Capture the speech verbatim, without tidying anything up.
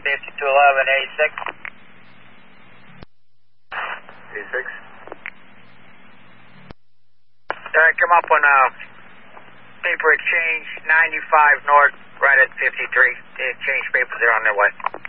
fifty-two eleven, eighty-six. eighty-six. All right, come up on uh, paper exchange, ninety-five north, right at fifty-three. The exchange papers are on their way.